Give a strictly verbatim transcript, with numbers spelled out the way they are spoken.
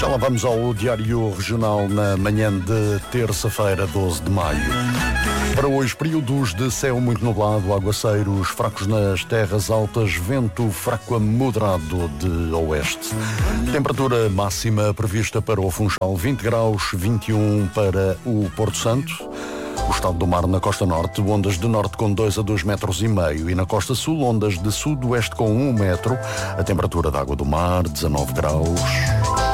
Já lá vamos ao Diário Regional na manhã de terça-feira, doze de maio. Para hoje, períodos de céu muito nublado, aguaceiros fracos nas terras altas, vento fraco a moderado de oeste. Temperatura máxima prevista para o Funchal, vinte graus, vinte e um para o Porto Santo. O estado do mar na costa norte, ondas de norte com dois a dois metros e meio e na costa sul, ondas de sudoeste com um metro. A temperatura da água do mar, dezanove graus.